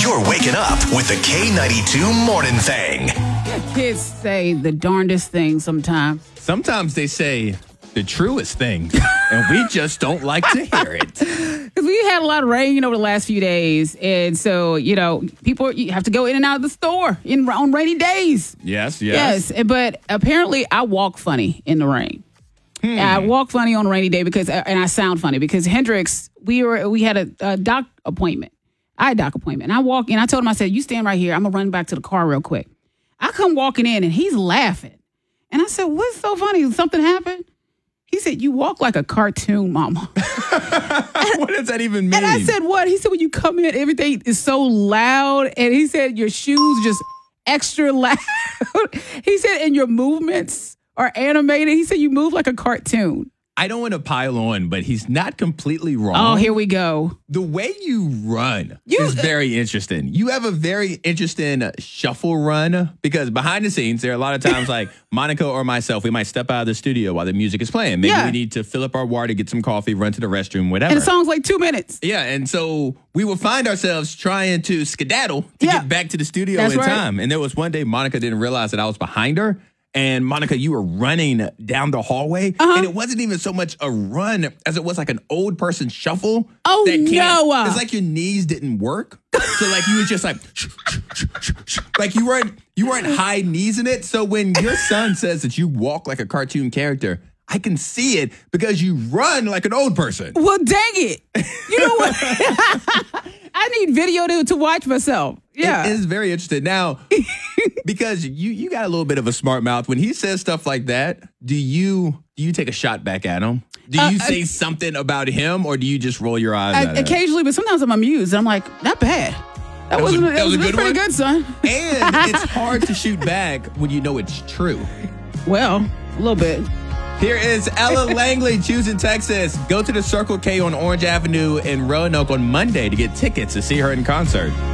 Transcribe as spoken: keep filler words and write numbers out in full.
You're waking up with the K ninety-two Morning Thing. Kids say the darndest things sometimes. Sometimes they say the truest thing, and we just don't like to hear it. Because we had a lot of rain over the last few days. And so, you know, people you have to go in and out of the store in, on rainy days. Yes, yes. Yes. But apparently I walk funny in the rain. Hmm. I walk funny on a rainy day because, and I sound funny because Hendrix, we were we had a, a doc appointment. I had a doc appointment. And I walk in. I told him, I said, you stand right here. I'm going to run back to the car real quick. I come walking in and he's laughing. And I said, what's so funny? Something happened? He said, you walk like a cartoon, mama. What does that even mean? And I said, what? He said, when you come in, everything is so loud. And he said, your shoes just extra loud. He said, and your movements are animated. He said, you move like a cartoon. I don't want to pile on, but he's not completely wrong. Oh, here we go. The way you run You- is very interesting. You have a very interesting shuffle run because behind the scenes, there are a lot of times like Monica or myself, we might step out of the studio while the music is playing. Maybe Yeah. we need to fill up our water, get some coffee, run to the restroom, whatever. And the song's like two minutes. Yeah, and so we will find ourselves trying to skedaddle to Yeah. get back to the studio That's in right. time. And there was one day Monica didn't realize that I was behind her. And Monica, you were running down the hallway, Uh-huh. and it wasn't even so much a run as it was like an old person shuffle. Oh, that can't- no. It's like your knees didn't work, so like you was just like, like you weren't you weren't high kneesing it. So when your son says that you walk like a cartoon character, I can see it because you run like an old person. Well, dang it. You know what? I need video to, to watch myself. Yeah. It is very interesting. Now, because you you got a little bit of a smart mouth. When he says stuff like that, do you do you take a shot back at him? Do you Uh, say I- something about him, or do you just roll your eyes I, at it? occasionally, but sometimes I'm amused. I'm like, not bad. That, was a- wasn't. that was a was good pretty one? good, son. And it's hard to shoot back when you know it's true. Well, a little bit. Here is Ella Langley, choosing Texas. Go to the Circle K on Orange Avenue in Roanoke on Monday to get tickets to see her in concert.